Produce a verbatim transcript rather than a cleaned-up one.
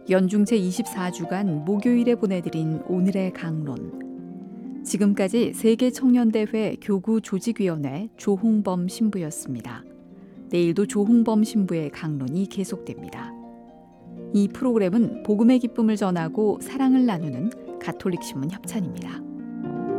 연중 제이십사 주간 목요일에 보내드린 오늘의 강론. 지금까지 세계청년대회 교구조직위원회 조홍범 신부였습니다. 내일도 조홍범 신부의 강론이 계속됩니다. 이 프로그램은 복음의 기쁨을 전하고 사랑을 나누는 가톨릭 신문 협찬입니다.